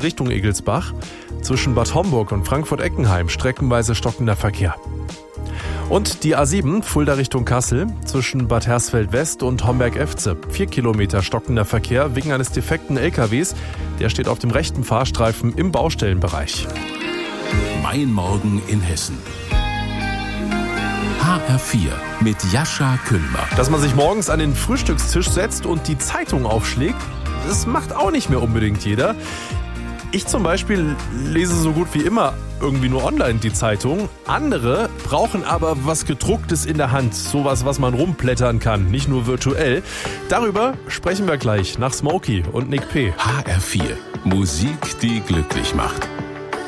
Richtung Egelsbach. Zwischen Bad Homburg und Frankfurt-Eckenheim streckenweise stockender Verkehr. Und die A7 Fulda Richtung Kassel zwischen Bad Hersfeld West und Homberg-Efze. 4 Kilometer stockender Verkehr wegen eines defekten LKWs. Der steht auf dem rechten Fahrstreifen im Baustellenbereich. Mein Morgen in Hessen. HR4 mit Jascha Küllmer. Dass man sich morgens an den Frühstückstisch setzt und die Zeitung aufschlägt, das macht auch nicht mehr unbedingt jeder. Ich zum Beispiel lese so gut wie immer irgendwie nur online die Zeitung. Andere brauchen aber was Gedrucktes in der Hand. Sowas, was man rumblättern kann, nicht nur virtuell. Darüber sprechen wir gleich nach Smokey und Nick P. HR4. Musik, die glücklich macht.